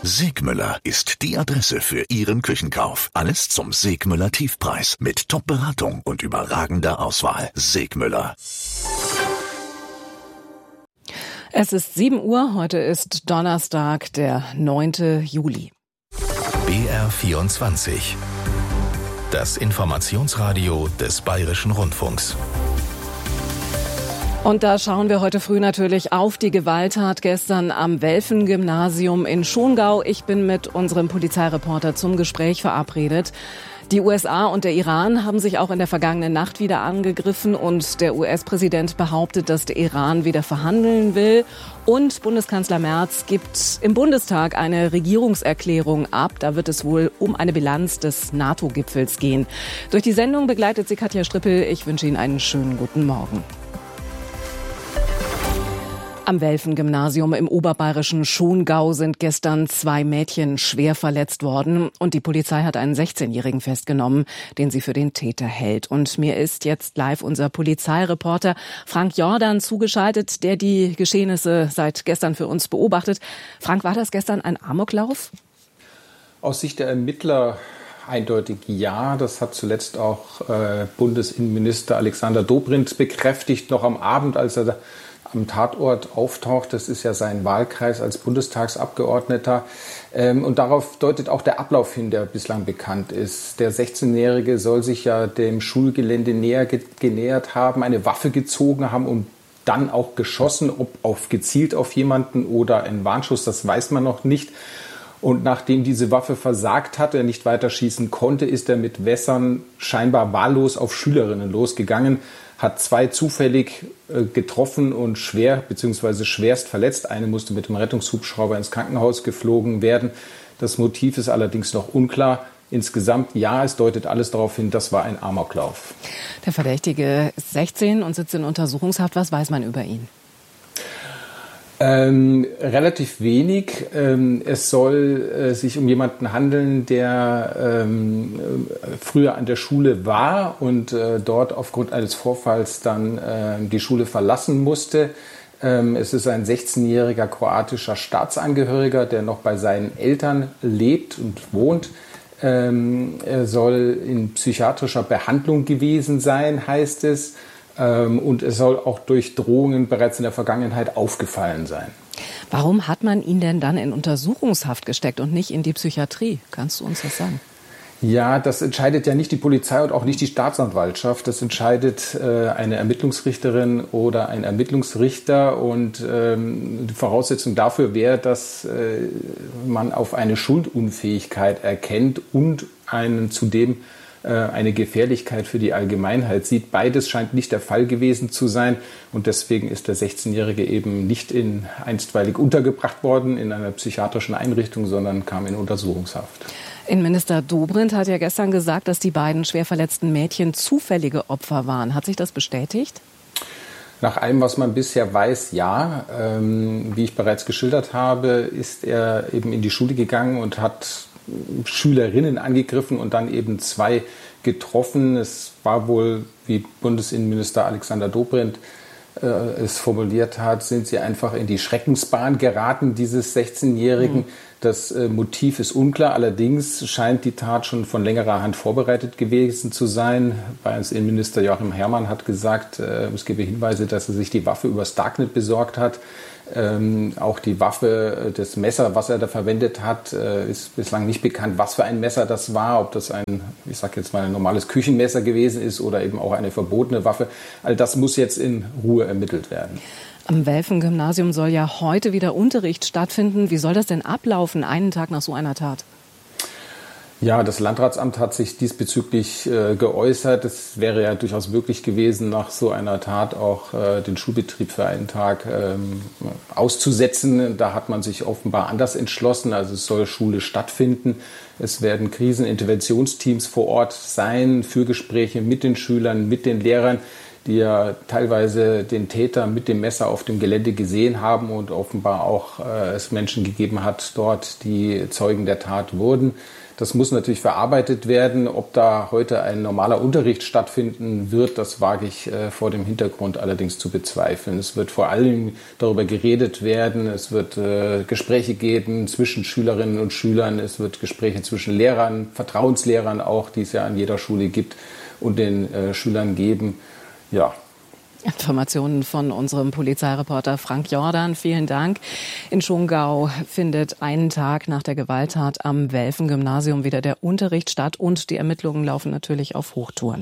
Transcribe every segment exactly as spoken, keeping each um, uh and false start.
Segmüller ist die Adresse für Ihren Küchenkauf. Alles zum Segmüller Tiefpreis mit Top-Beratung und überragender Auswahl. Segmüller. Es ist sieben Uhr, heute ist Donnerstag, der neunte Juli. B R vierundzwanzig. Das Informationsradio des Bayerischen Rundfunks. Und da schauen wir heute früh natürlich auf die Gewalttat gestern am Welfen-Gymnasium in Schongau. Ich bin mit unserem Polizeireporter zum Gespräch verabredet. Die U S A und der Iran haben sich auch in der vergangenen Nacht wieder angegriffen und der U S-Präsident behauptet, dass der Iran wieder verhandeln will. Und Bundeskanzler Merz gibt im Bundestag eine Regierungserklärung ab. Da wird es wohl um eine Bilanz des NATO-Gipfels gehen. Durch die Sendung begleitet sie Katja Strippel. Ich wünsche Ihnen einen schönen guten Morgen. Am Welfen-Gymnasium im oberbayerischen Schongau sind gestern zwei Mädchen schwer verletzt worden und die Polizei hat einen sechzehnjährigen festgenommen, den sie für den Täter hält. Und mir ist jetzt live unser Polizeireporter Frank Jordan zugeschaltet, der die Geschehnisse seit gestern für uns beobachtet. Frank, war das gestern ein Amoklauf? Aus Sicht der Ermittler eindeutig ja. Das hat zuletzt auch äh, Bundesinnenminister Alexander Dobrindt bekräftigt, noch am Abend, als er am Tatort auftaucht. Das ist ja sein Wahlkreis als Bundestagsabgeordneter. Und darauf deutet auch der Ablauf hin, der bislang bekannt ist. Der sechzehnjährige soll sich ja dem Schulgelände näher genähert haben, eine Waffe gezogen haben und dann auch geschossen, ob auf gezielt auf jemanden oder ein Warnschuss, das weiß man noch nicht. Und nachdem diese Waffe versagt hat, er nicht weiter schießen konnte, ist er mit Wässern scheinbar wahllos auf Schülerinnen losgegangen, hat zwei zufällig äh, getroffen und schwer bzw. schwerst verletzt. Eine musste mit dem Rettungshubschrauber ins Krankenhaus geflogen werden. Das Motiv ist allerdings noch unklar. Insgesamt, ja, es deutet alles darauf hin, das war ein Amoklauf. Der Verdächtige ist sechzehn und sitzt in Untersuchungshaft. Was weiß man über ihn? Ähm, relativ wenig. Ähm, es soll äh, sich um jemanden handeln, der ähm, früher an der Schule war und äh, dort aufgrund eines Vorfalls dann äh, die Schule verlassen musste. Ähm, es ist ein sechzehnjähriger kroatischer Staatsangehöriger, der noch bei seinen Eltern lebt und wohnt. Ähm, er soll in psychiatrischer Behandlung gewesen sein, heißt es. Und es soll auch durch Drohungen bereits in der Vergangenheit aufgefallen sein. Warum hat man ihn denn dann in Untersuchungshaft gesteckt und nicht in die Psychiatrie? Kannst du uns das sagen? Ja, das entscheidet ja nicht die Polizei und auch nicht die Staatsanwaltschaft. Das entscheidet äh, eine Ermittlungsrichterin oder ein Ermittlungsrichter. Und ähm, die Voraussetzung dafür wäre, dass äh, man auf eine Schuldunfähigkeit erkennt und einen zudem eine Gefährlichkeit für die Allgemeinheit sieht. Beides scheint nicht der Fall gewesen zu sein und deswegen ist der sechzehnjährige eben nicht in einstweilig untergebracht worden in einer psychiatrischen Einrichtung, sondern kam in Untersuchungshaft. Innenminister Dobrindt hat ja gestern gesagt, dass die beiden schwer verletzten Mädchen zufällige Opfer waren. Hat sich das bestätigt? Nach allem, was man bisher weiß, ja. Ähm, wie ich bereits geschildert habe, ist er eben in die Schule gegangen und hat Schülerinnen angegriffen und dann eben zwei getroffen. Es war wohl, wie Bundesinnenminister Alexander Dobrindt äh, es formuliert hat, sind sie einfach in die Schreckensbahn geraten, dieses sechzehnjährigen. Mhm. Das äh, Motiv ist unklar. Allerdings scheint die Tat schon von längerer Hand vorbereitet gewesen zu sein. Bayerns Innenminister Joachim Herrmann hat gesagt, äh, es gebe Hinweise, dass er sich die Waffe übers Darknet besorgt hat. Ähm, auch die Waffe, das Messer, was er da verwendet hat, äh, ist bislang nicht bekannt, was für ein Messer das war, ob das ein, ich sag jetzt mal, ein normales Küchenmesser gewesen ist oder eben auch eine verbotene Waffe. All das muss jetzt in Ruhe ermittelt werden. Am Welfen-Gymnasium soll ja heute wieder Unterricht stattfinden. Wie soll das denn ablaufen, einen Tag nach so einer Tat? Ja, das Landratsamt hat sich diesbezüglich äh, geäußert. Es wäre ja durchaus möglich gewesen, nach so einer Tat auch äh, den Schulbetrieb für einen Tag ähm, auszusetzen. Da hat man sich offenbar anders entschlossen. Also es soll Schule stattfinden. Es werden Kriseninterventionsteams vor Ort sein, Fürgespräche mit den Schülern, mit den Lehrern. die ja teilweise den Täter mit dem Messer auf dem Gelände gesehen haben und offenbar auch äh, es Menschen gegeben hat dort, die Zeugen der Tat wurden. Das muss natürlich verarbeitet werden. Ob da heute ein normaler Unterricht stattfinden wird, das wage ich äh, vor dem Hintergrund allerdings zu bezweifeln. Es wird vor allem darüber geredet werden. Es wird äh, Gespräche geben zwischen Schülerinnen und Schülern. Es wird Gespräche zwischen Lehrern, Vertrauenslehrern auch, die es ja an jeder Schule gibt, und den äh, Schülern geben. Ja. Informationen von unserem Polizeireporter Frank Jordan. Vielen Dank. In Schongau findet einen Tag nach der Gewalttat am Welfen-Gymnasium wieder der Unterricht statt und die Ermittlungen laufen natürlich auf Hochtouren.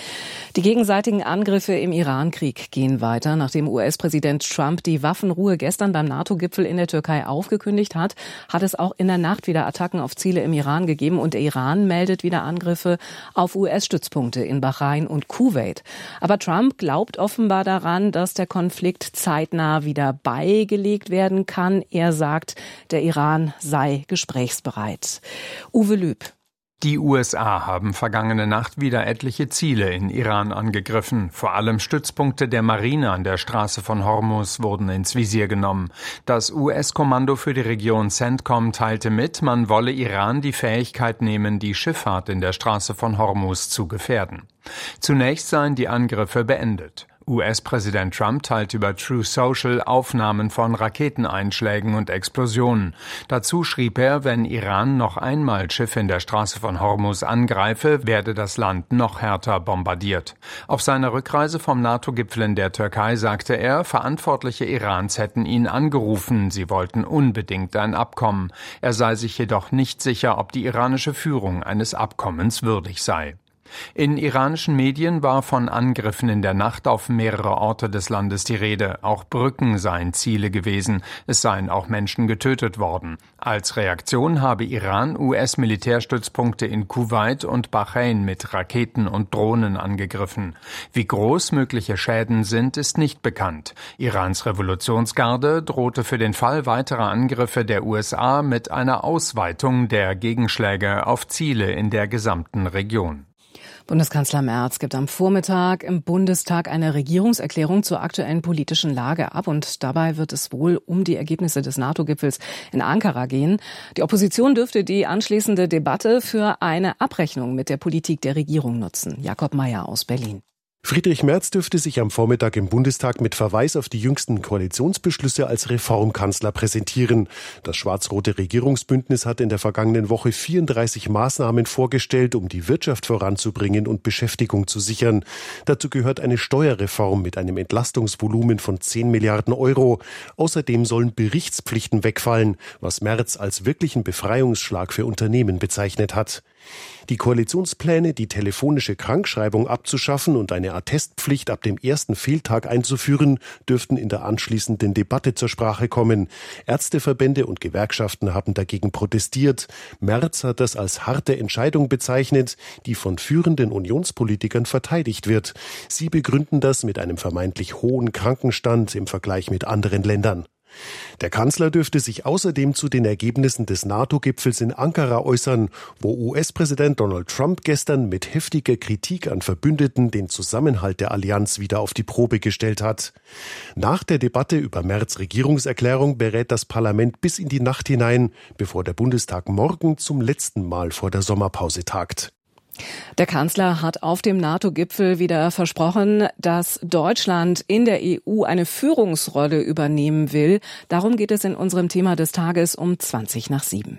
Die gegenseitigen Angriffe im Iran-Krieg gehen weiter. Nachdem U S-Präsident Trump die Waffenruhe gestern beim NATO-Gipfel in der Türkei aufgekündigt hat, hat es auch in der Nacht wieder Attacken auf Ziele im Iran gegeben und der Iran meldet wieder Angriffe auf U S-Stützpunkte in Bahrain und Kuwait. Aber Trump glaubt offenbar daran, dass der Konflikt zeitnah wieder beigelegt werden kann. Er sagt, der Iran sei gesprächsbereit. Uwe Lüb. Die U S A haben vergangene Nacht wieder etliche Ziele in Iran angegriffen. Vor allem Stützpunkte der Marine an der Straße von Hormuz wurden ins Visier genommen. Das U S-Kommando für die Region CENTCOM teilte mit, man wolle Iran die Fähigkeit nehmen, die Schifffahrt in der Straße von Hormuz zu gefährden. Zunächst seien die Angriffe beendet. U S-Präsident Trump teilt über Truth Social Aufnahmen von Raketeneinschlägen und Explosionen. Dazu schrieb er, wenn Iran noch einmal Schiffe in der Straße von Hormuz angreife, werde das Land noch härter bombardiert. Auf seiner Rückreise vom NATO-Gipfel in der Türkei sagte er, Verantwortliche Irans hätten ihn angerufen, sie wollten unbedingt ein Abkommen. Er sei sich jedoch nicht sicher, ob die iranische Führung eines Abkommens würdig sei. In iranischen Medien war von Angriffen in der Nacht auf mehrere Orte des Landes die Rede. Auch Brücken seien Ziele gewesen. Es seien auch Menschen getötet worden. Als Reaktion habe Iran U S-Militärstützpunkte in Kuwait und Bahrain mit Raketen und Drohnen angegriffen. Wie groß mögliche Schäden sind, ist nicht bekannt. Irans Revolutionsgarde drohte für den Fall weiterer Angriffe der U S A mit einer Ausweitung der Gegenschläge auf Ziele in der gesamten Region. Bundeskanzler Merz gibt am Vormittag im Bundestag eine Regierungserklärung zur aktuellen politischen Lage ab. Und dabei wird es wohl um die Ergebnisse des NATO-Gipfels in Ankara gehen. Die Opposition dürfte die anschließende Debatte für eine Abrechnung mit der Politik der Regierung nutzen. Jakob Mayer aus Berlin. Friedrich Merz dürfte sich am Vormittag im Bundestag mit Verweis auf die jüngsten Koalitionsbeschlüsse als Reformkanzler präsentieren. Das schwarz-rote Regierungsbündnis hat in der vergangenen Woche vierunddreißig Maßnahmen vorgestellt, um die Wirtschaft voranzubringen und Beschäftigung zu sichern. Dazu gehört eine Steuerreform mit einem Entlastungsvolumen von zehn Milliarden Euro. Außerdem sollen Berichtspflichten wegfallen, was Merz als wirklichen Befreiungsschlag für Unternehmen bezeichnet hat. Die Koalitionspläne, die telefonische Krankschreibung abzuschaffen und eine Attestpflicht ab dem ersten Fehltag einzuführen, dürften in der anschließenden Debatte zur Sprache kommen. Ärzteverbände und Gewerkschaften haben dagegen protestiert. Merz hat das als harte Entscheidung bezeichnet, die von führenden Unionspolitikern verteidigt wird. Sie begründen das mit einem vermeintlich hohen Krankenstand im Vergleich mit anderen Ländern. Der Kanzler dürfte sich außerdem zu den Ergebnissen des NATO-Gipfels in Ankara äußern, wo U S-Präsident Donald Trump gestern mit heftiger Kritik an Verbündeten den Zusammenhalt der Allianz wieder auf die Probe gestellt hat. Nach der Debatte über Merz' Regierungserklärung berät das Parlament bis in die Nacht hinein, bevor der Bundestag morgen zum letzten Mal vor der Sommerpause tagt. Der Kanzler hat auf dem NATO-Gipfel wieder versprochen, dass Deutschland in der E U eine Führungsrolle übernehmen will. Darum geht es in unserem Thema des Tages um zwanzig nach sieben.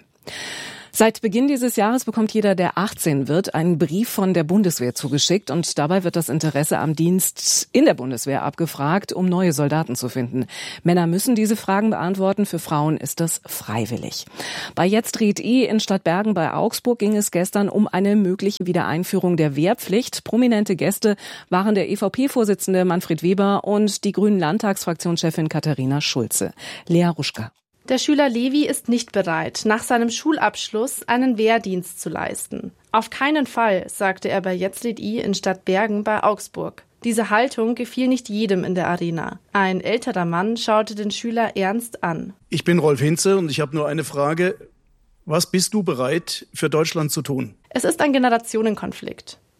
Seit Beginn dieses Jahres bekommt jeder, der achtzehn wird, einen Brief von der Bundeswehr zugeschickt und dabei wird das Interesse am Dienst in der Bundeswehr abgefragt, um neue Soldaten zu finden. Männer müssen diese Fragen beantworten, für Frauen ist das freiwillig. Bei Jetzt dreht I in Stadtbergen bei Augsburg ging es gestern um eine mögliche Wiedereinführung der Wehrpflicht. Prominente Gäste waren der E V P-Vorsitzende Manfred Weber und die Grünen-Landtagsfraktionschefin Katharina Schulze. Lea Ruschka. Der Schüler Levi ist nicht bereit, nach seinem Schulabschluss einen Wehrdienst zu leisten. Auf keinen Fall, sagte er bei Jetzt dreht I in Stadtbergen bei Augsburg. Diese Haltung gefiel nicht jedem in der Arena. Ein älterer Mann schaute den Schüler ernst an. Ich bin Rolf Hinze und ich habe nur eine Frage. Was bist du bereit, für Deutschland zu tun? Es ist ein Generationenkonflikt.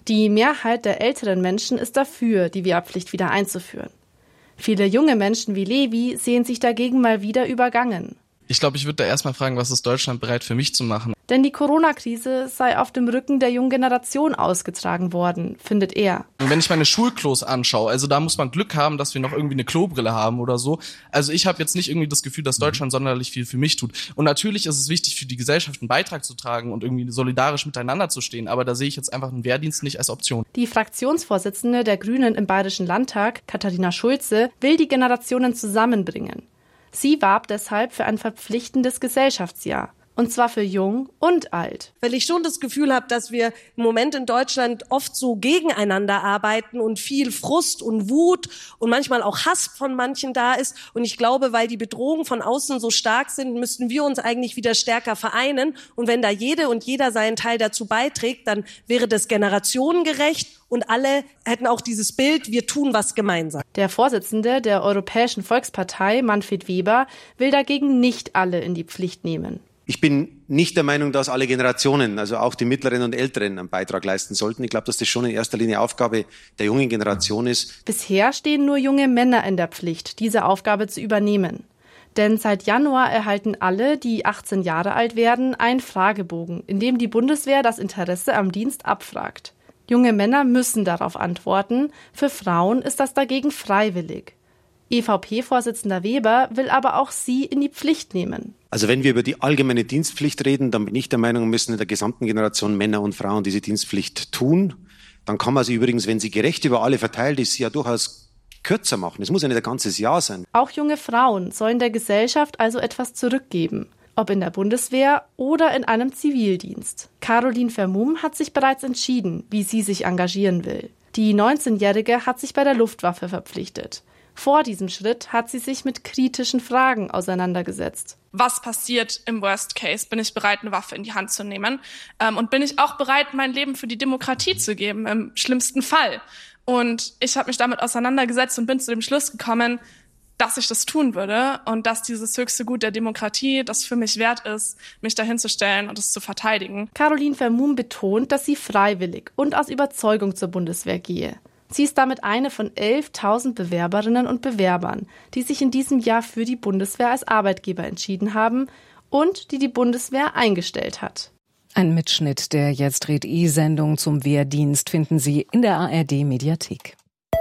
Die Mehrheit der älteren Menschen ist dafür, die Wehrpflicht wieder einzuführen. Viele junge Menschen wie Levi sehen sich dagegen mal wieder übergangen. Ich glaube, ich würde da erstmal fragen, was ist Deutschland bereit für mich zu machen? Denn die Corona-Krise sei auf dem Rücken der jungen Generation ausgetragen worden, findet er. Und wenn ich meine Schulklos anschaue, also da muss man Glück haben, dass wir noch irgendwie eine Klobrille haben oder so. Also ich habe jetzt nicht irgendwie das Gefühl, dass Deutschland sonderlich viel für mich tut. Und natürlich ist es wichtig, für die Gesellschaft einen Beitrag zu tragen und irgendwie solidarisch miteinander zu stehen. Aber da sehe ich jetzt einfach einen Wehrdienst nicht als Option. Die Fraktionsvorsitzende der Grünen im Bayerischen Landtag, Katharina Schulze, will die Generationen zusammenbringen. Sie warb deshalb für ein verpflichtendes Gesellschaftsjahr. Und zwar für jung und alt. Weil ich schon das Gefühl habe, dass wir im Moment in Deutschland oft so gegeneinander arbeiten und viel Frust und Wut und manchmal auch Hass von manchen da ist. Und ich glaube, weil die Bedrohungen von außen so stark sind, müssten wir uns eigentlich wieder stärker vereinen. Und wenn da jede und jeder seinen Teil dazu beiträgt, dann wäre das generationengerecht und alle hätten auch dieses Bild, wir tun was gemeinsam. Der Vorsitzende der Europäischen Volkspartei, Manfred Weber, will dagegen nicht alle in die Pflicht nehmen. Ich bin nicht der Meinung, dass alle Generationen, also auch die Mittleren und Älteren, einen Beitrag leisten sollten. Ich glaube, dass das schon in erster Linie Aufgabe der jungen Generation ist. Bisher stehen nur junge Männer in der Pflicht, diese Aufgabe zu übernehmen. Denn seit Januar erhalten alle, die achtzehn Jahre alt werden, einen Fragebogen, in dem die Bundeswehr das Interesse am Dienst abfragt. Junge Männer müssen darauf antworten, für Frauen ist das dagegen freiwillig. E V P-Vorsitzender Weber will aber auch sie in die Pflicht nehmen. Also wenn wir über die allgemeine Dienstpflicht reden, dann bin ich der Meinung, müssen in der gesamten Generation Männer und Frauen diese Dienstpflicht tun. Dann kann man sie übrigens, wenn sie gerecht über alle verteilt ist, ja durchaus kürzer machen. Es muss ja nicht ein ganzes Jahr sein. Auch junge Frauen sollen der Gesellschaft also etwas zurückgeben. Ob in der Bundeswehr oder in einem Zivildienst. Caroline Vermumm hat sich bereits entschieden, wie sie sich engagieren will. Die neunzehnjährige hat sich bei der Luftwaffe verpflichtet. Vor diesem Schritt hat sie sich mit kritischen Fragen auseinandergesetzt. Was passiert im Worst Case? Bin ich bereit, eine Waffe in die Hand zu nehmen? Ähm, und bin ich auch bereit, mein Leben für die Demokratie zu geben, im schlimmsten Fall? Und ich habe mich damit auseinandergesetzt und bin zu dem Schluss gekommen, dass ich das tun würde und dass dieses höchste Gut der Demokratie das für mich wert ist, mich dahinzustellen und es zu verteidigen. Caroline Vermumm betont, dass sie freiwillig und aus Überzeugung zur Bundeswehr gehe. Sie ist damit eine von elftausend Bewerberinnen und Bewerbern, die sich in diesem Jahr für die Bundeswehr als Arbeitgeber entschieden haben und die die Bundeswehr eingestellt hat. Ein Mitschnitt der Jetzt red I-Sendung zum Wehrdienst finden Sie in der A R D-Mediathek.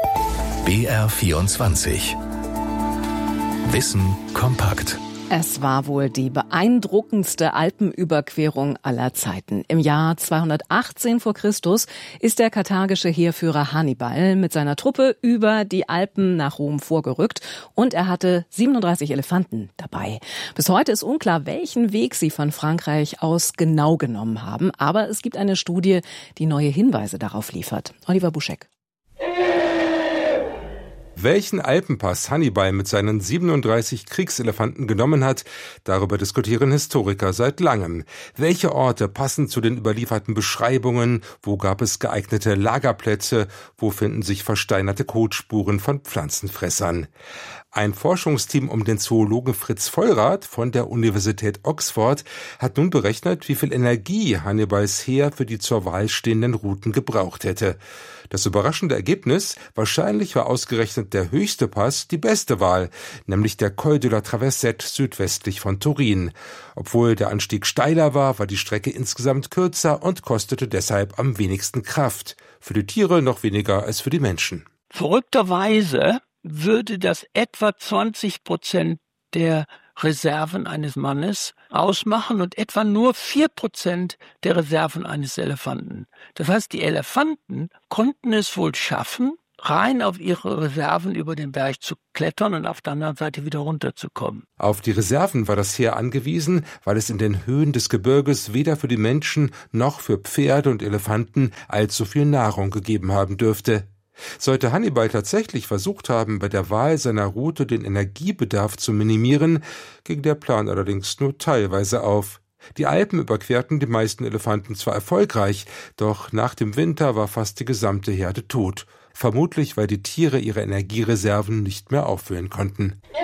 B R vierundzwanzig. Wissen kompakt. Es war wohl die beeindruckendste Alpenüberquerung aller Zeiten. Im Jahr zweihundertachtzehn vor Christus ist der karthagische Heerführer Hannibal mit seiner Truppe über die Alpen nach Rom vorgerückt und er hatte siebenunddreißig Elefanten dabei. Bis heute ist unklar, welchen Weg sie von Frankreich aus genau genommen haben, aber es gibt eine Studie, die neue Hinweise darauf liefert. Oliver Buschek. Welchen Alpenpass Hannibal mit seinen siebenunddreißig Kriegselefanten genommen hat, darüber diskutieren Historiker seit langem. Welche Orte passen zu den überlieferten Beschreibungen? Wo gab es geeignete Lagerplätze? Wo finden sich versteinerte Kotspuren von Pflanzenfressern? Ein Forschungsteam um den Zoologen Fritz Vollrath von der Universität Oxford hat nun berechnet, wie viel Energie Hannibals Heer für die zur Wahl stehenden Routen gebraucht hätte. Das überraschende Ergebnis: Wahrscheinlich war ausgerechnet der höchste Pass die beste Wahl, nämlich der Col de la Traversette südwestlich von Turin. Obwohl der Anstieg steiler war, war die Strecke insgesamt kürzer und kostete deshalb am wenigsten Kraft. Für die Tiere noch weniger als für die Menschen. Verrückterweise würde das etwa zwanzig Prozent der Reserven eines Mannes ausmachen und etwa nur vier Prozent der Reserven eines Elefanten. Das heißt, die Elefanten konnten es wohl schaffen, rein auf ihre Reserven über den Berg zu klettern und auf der anderen Seite wieder runterzukommen. Auf die Reserven war das Heer angewiesen, weil es in den Höhen des Gebirges weder für die Menschen noch für Pferde und Elefanten allzu viel Nahrung gegeben haben dürfte. Sollte Hannibal tatsächlich versucht haben, bei der Wahl seiner Route den Energiebedarf zu minimieren, ging der Plan allerdings nur teilweise auf. Die Alpen überquerten die meisten Elefanten zwar erfolgreich, doch nach dem Winter war fast die gesamte Herde tot. Vermutlich, weil die Tiere ihre Energiereserven nicht mehr auffüllen konnten.